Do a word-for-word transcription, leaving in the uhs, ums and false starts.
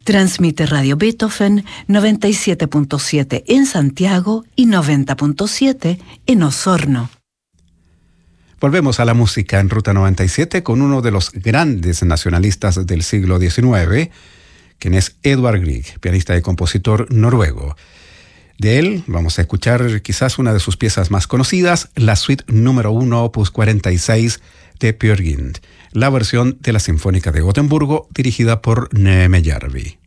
Transmite Radio Beethoven noventa y siete punto siete en Santiago y noventa punto siete en Osorno. Volvemos a la música en Ruta noventa y siete con uno de los grandes nacionalistas del siglo diecinueve, quien es Edvard Grieg, pianista y compositor noruego. De él vamos a escuchar quizás una de sus piezas más conocidas, la suite número uno, opus cuarenta y seis de Peer Gynt, la versión de la Sinfónica de Gotemburgo dirigida por Neeme Järvi.